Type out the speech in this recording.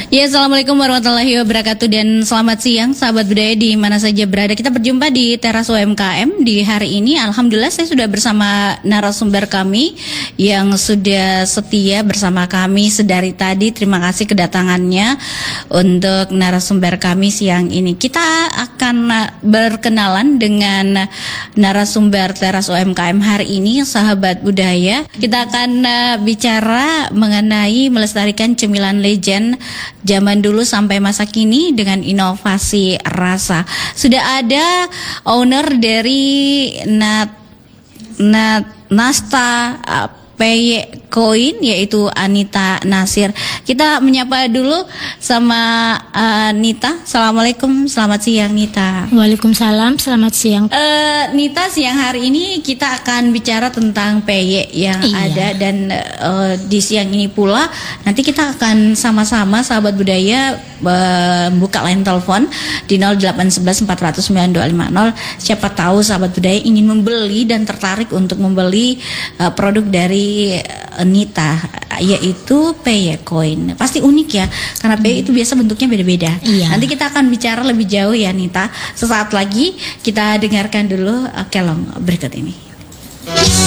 Ya, assalamualaikum warahmatullahi wabarakatuh dan selamat siang sahabat budaya di mana saja berada. Kita berjumpa di teras UMKM di hari ini. Alhamdulillah saya sudah bersama narasumber kami yang sudah setia bersama kami sedari tadi. Terima kasih kedatangannya untuk narasumber kami siang ini. Kita akan berkenalan dengan narasumber teras UMKM hari ini, sahabat budaya. Kita akan bicara mengenai melestarikan cemilan legend zaman dulu sampai masa kini dengan inovasi rasa. Sudah ada owner dari Nasta PY Coin, yaitu Anita Nasir. Kita menyapa dulu sama Nita. Assalamualaikum, selamat siang Nita. Waalaikumsalam, selamat siang. Nita, siang hari ini kita akan bicara tentang PY yang ada, dan di siang ini pula nanti kita akan sama-sama sahabat budaya buka line telepon di 0811 400 9250. Siapa tahu sahabat budaya ingin membeli dan tertarik untuk membeli produk dari Nita, yaitu PY Coin. Pasti unik ya, karena PY itu biasa bentuknya beda-beda. Nanti kita akan bicara lebih jauh ya Nita. Sesaat lagi kita dengarkan dulu kelong berikut ini.